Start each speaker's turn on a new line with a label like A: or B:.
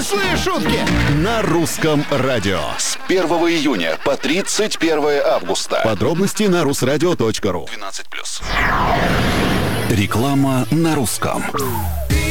A: Злые шутки
B: На русском радио.
C: С 1 июня по 31 августа.
B: Подробности на rusradio.ru.
C: 12+.
B: Реклама на русском.